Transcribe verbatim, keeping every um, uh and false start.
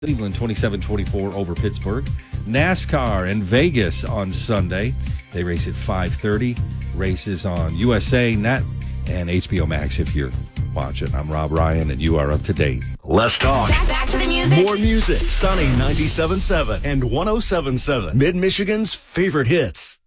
Cleveland twenty-seven twenty-four over Pittsburgh. NASCAR in Vegas on Sunday. They race at five thirty. Races on U S A, Net, and H B O Max if you're watching. I'm Rob Ryan, and you are up to date. Let's talk. Back, back to the music. More music. Sunny ninety-seven point seven and one oh seven point seven. Mid-Michigan's favorite hits.